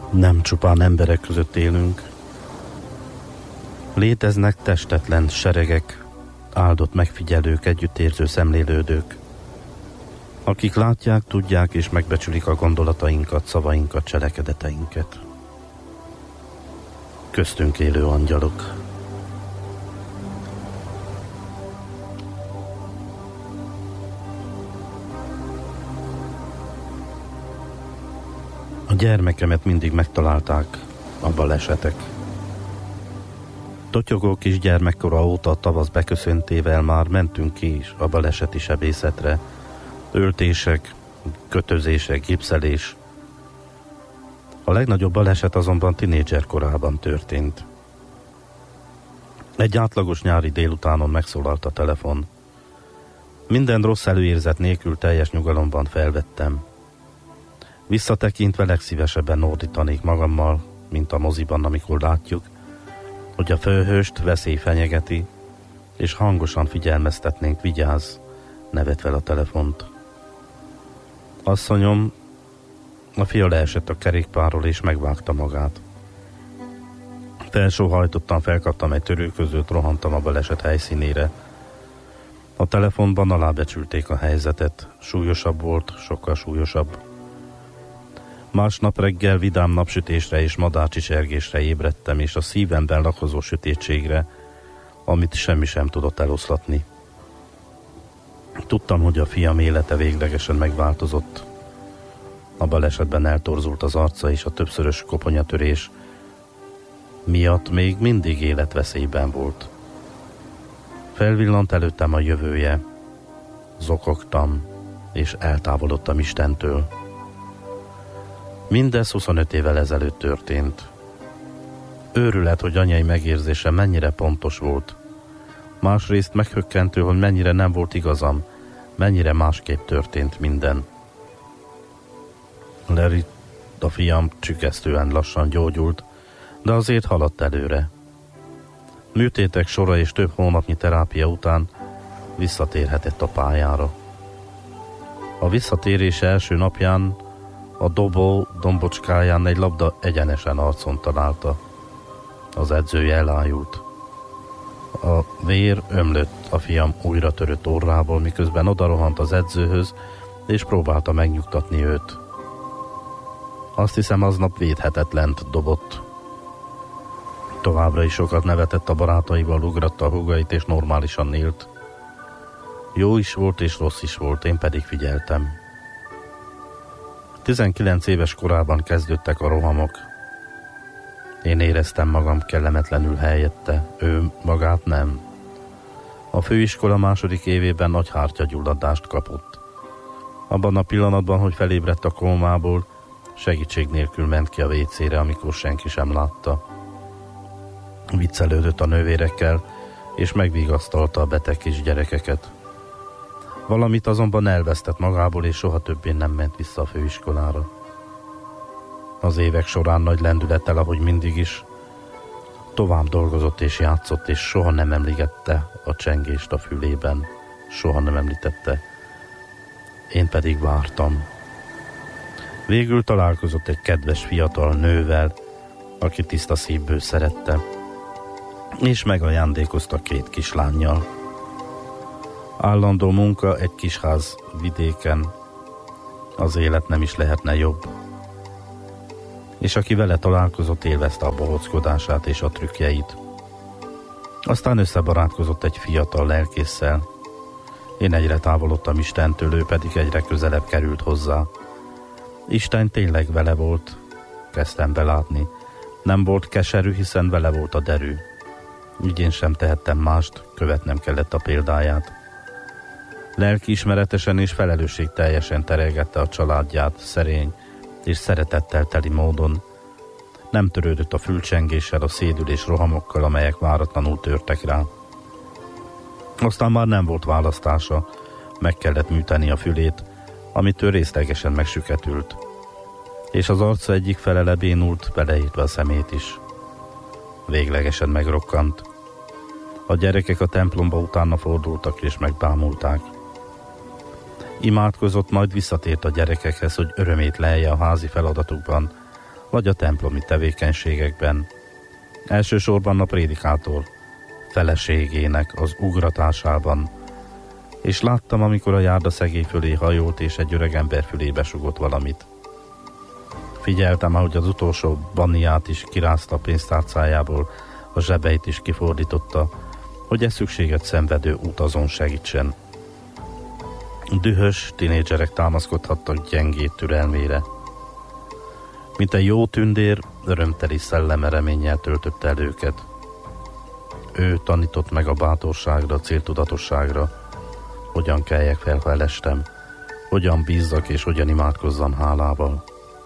Nem csupán emberek között élünk. Léteznek testetlen seregek, áldott megfigyelők, együttérző szemlélődők, akik látják, tudják és megbecsülik a gondolatainkat, szavainkat, cselekedeteinket. Köztünk élő angyalok. A gyermekemet mindig megtalálták a balesetek. Totyogó kis gyermekkora óta a tavasz beköszöntével már mentünk ki is a baleseti sebészetre. Öltések, kötözések, gipszelés. A legnagyobb baleset azonban tinédzser korában történt. Egy átlagos nyári délutánon megszólalt a telefon. Minden rossz előérzet nélkül teljes nyugalomban felvettem. Visszatekintve legszívesebben ordítanék magammal, mint a moziban, amikor látjuk, hogy a főhőst veszély fenyegeti, és hangosan figyelmeztetnénk, vigyázz, ne vedd fel a telefont. Asszonyom, a fia leesett a kerékpárról és megvágta magát. Felsóhajtottan felkaptam egy törőközőt, rohantam a baleset helyszínére. A telefonban alábecsülték a helyzetet. Súlyosabb volt, sokkal súlyosabb. Másnap reggel vidám napsütésre és madárcsicsergésre ébredtem, és a szívemben lakozó sötétségre, amit semmi sem tudott eloszlatni. Tudtam, hogy a fiam élete véglegesen megváltozott. A balesetben eltorzult az arca, és a többszörös koponyatörés miatt még mindig életveszélyben volt. Felvillant előttem a jövője. Zokogtam, és eltávolodtam Istentől. Mindez 25 évvel ezelőtt történt. Őrület, hogy anyai megérzése mennyire pontos volt. Másrészt meghökkentő, hogy mennyire nem volt igazam, mennyire másképp történt minden. Larry, a fiam csükesztően lassan gyógyult, de azért haladt előre. Műtétek sora és több hónapnyi terápia után visszatérhetett a pályára. A visszatérés első napján a dobó dombocskáján egy labda egyenesen arcon találta. Az edzője elájult. A vér ömlött a fiam újra törött orrából, miközben odarohant az edzőhöz, és próbálta megnyugtatni őt. Azt hiszem, aznap védhetetlent dobott. Továbbra is sokat nevetett a barátaival, ugratta a húgait, és normálisan élt. Jó is volt, és rossz is volt, én pedig figyeltem. 19 éves korában kezdődtek a rohamok. Én éreztem magam kellemetlenül helyette, ő magát nem. A főiskola második évében nagy hártyagyulladást kapott. Abban a pillanatban, hogy felébredt a kómából, segítség nélkül ment ki a WC-re, amikor senki sem látta. Viccelődött a nővérekkel, és megvigasztalta a beteg kis gyerekeket. Valamit azonban elvesztett magából, és soha többé nem ment vissza a főiskolára. Az évek során nagy lendülettel, ahogy mindig is, tovább dolgozott és játszott, és soha nem emlegette a csengést a fülében. Soha nem említette. Én pedig vártam. Végül találkozott egy kedves fiatal nővel, aki tiszta szívből szerette, és megajándékozta 2 kislánnyal. Állandó munka, egy kis ház vidéken, az élet nem is lehetne jobb. És aki vele találkozott, élvezte a bohóckodását és a trükkjeit. Aztán összebarátkozott egy fiatal lelkésszel. Én egyre távolodtam Istentől, ő pedig egyre közelebb került hozzá. Isten tényleg vele volt, kezdtem belátni. Nem volt keserű, hiszen vele volt a derű. Így én sem tehettem mást, követnem kellett a példáját. Lelkiismeretesen és felelősségteljesen terelgette a családját, szerény és szeretettel teli módon. Nem törődött a fülcsengéssel, a szédülés rohamokkal, amelyek váratlanul törtek rá. Aztán már nem volt választása, meg kellett műteni a fülét, amitől részlegesen megsüketült. És az arca egyik fele lebénult, beleértve a szemét is. Véglegesen megrokkant. A gyerekek a templomba utána fordultak és megbámulták. Imádkozott, majd visszatért a gyerekekhez, hogy örömét lelje a házi feladatukban, vagy a templomi tevékenységekben, elsősorban a prédikátor feleségének az ugratásában, és láttam, amikor a járda szegély fölé hajolt, és egy öreg ember fülébe sugott valamit. Figyeltem, ahogy az utolsó banniát is kirázta a pénztárcájából, a zsebeit is kifordította, hogy egy szükséget szenvedő utazón segítsen. Dühös tinédzserek támaszkodhattak gyengét türelmére. Mint egy jó tündér, örömteli szelleme reménnyel töltötte el őket. Ő tanított meg a bátorságra, céltudatosságra, hogyan keljek fel, ha elestem, hogyan bízzak és hogyan imádkozzam hálával.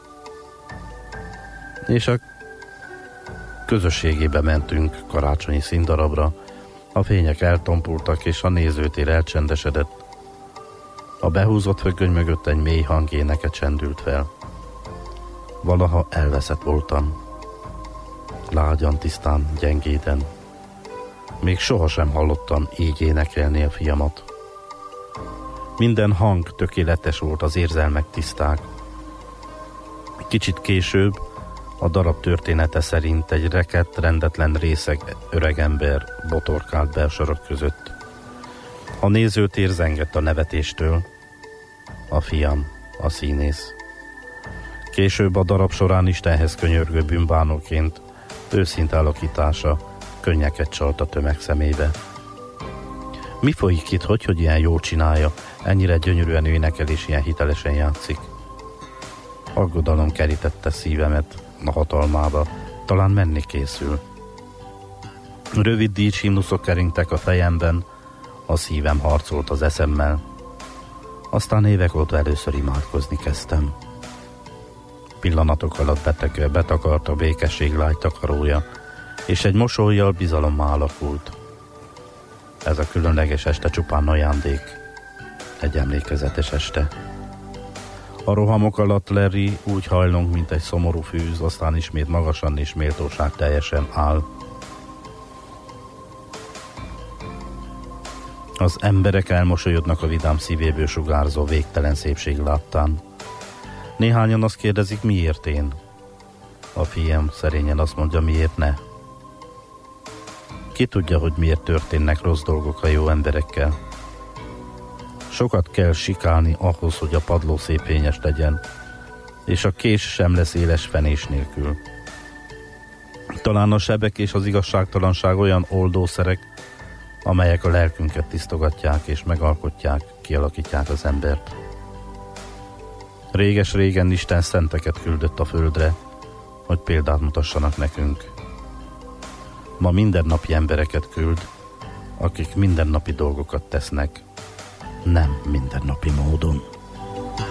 És a közösségébe mentünk karácsonyi színdarabra, a fények eltompultak és a nézőtér elcsendesedett. A behúzott fögöny mögött egy mély hangéneke csendült fel. Valaha elveszett voltam. Lágyan, tisztán, gyengéden. Még sohasem hallottam így énekelni a fiamat. Minden hang tökéletes volt, az érzelmek tiszták. Kicsit később a darab története szerint egy rekedt, rendetlen részeg öregember botorkált be a sorok között. A nézőtér zengett a nevetéstől. A fiam, a színész. Később a darab során Istenhez könyörgő bűnbánóként őszinte alakítása könnyeket csalt a tömeg szemébe. Mi folyik itt, hogy ilyen jól csinálja, ennyire gyönyörűen énekel és ilyen hitelesen játszik? Aggodalom kerítette szívemet a hatalmába, talán menni készül. Rövid díjshimnuszok keringtek a fejemben, a szívem harcolt az eszemmel. Aztán évek óta először imádkozni kezdtem. Pillanatok alatt betakart a békesség lágy takarója, és egy mosollyal bizalommá alakult. Ez a különleges este csupán ajándék, egy emlékezetes este. A rohamok alatt Larry úgy hajlong, mint egy szomorú fűz, aztán ismét magasan és méltóság teljesen áll. Az emberek elmosolyodnak a vidám szívéből sugárzó végtelen szépség láttán. Néhányan azt kérdezik, miért én? A fiam szerényen azt mondja, miért ne? Ki tudja, hogy miért történnek rossz dolgok a jó emberekkel? Sokat kell sikálni ahhoz, hogy a padló szép fényes legyen, és a kés sem lesz éles fenés nélkül. Talán a sebek és az igazságtalanság olyan oldószerek, amelyek a lelkünket tisztogatják és megalkotják, kialakítják az embert. Réges-régen Isten szenteket küldött a földre, hogy példát mutassanak nekünk. Ma mindennapi embereket küld, akik mindennapi dolgokat tesznek, nem mindennapi módon.